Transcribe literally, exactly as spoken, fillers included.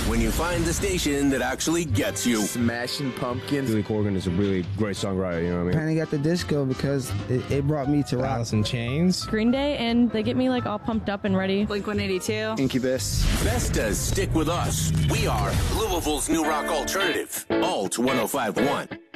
when you find the station that actually gets you. Smashing Pumpkins. Billy Corgan is a really great songwriter, you know what I mean? Panic at the Disco because it, it brought me to rock. Alice in Chains. Green Day, and they get me like all pumped up and ready. Blink one eighty-two. Incubus. Vestas, stick with us. We are Louisville's new rock alternative. Alt one oh five point one.